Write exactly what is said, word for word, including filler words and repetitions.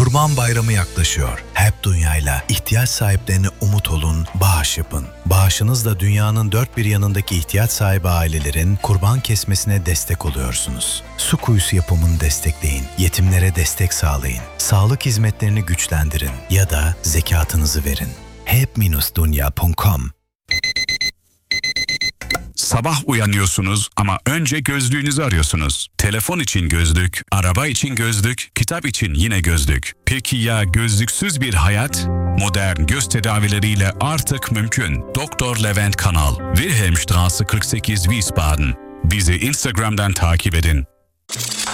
Kurban Bayramı yaklaşıyor. Hep Dünya'yla ihtiyaç sahiplerine umut olun, bağış yapın. Bağışınızla dünyanın dört bir yanındaki ihtiyaç sahibi ailelerin kurban kesmesine destek oluyorsunuz. Su kuyusu yapımını destekleyin, yetimlere destek sağlayın, sağlık hizmetlerini güçlendirin ya da zekatınızı verin. hep dünya nokta com Sabah uyanıyorsunuz ama önce gözlüğünüzü arıyorsunuz. Telefon için gözlük, araba için gözlük, kitap için yine gözlük. Peki ya gözlüksüz bir hayat? Modern göz tedavileriyle artık mümkün. Doktor Levent Kanal, Wilhelmstraße kırk sekiz Wiesbaden. Bizi Instagram'dan takip edin.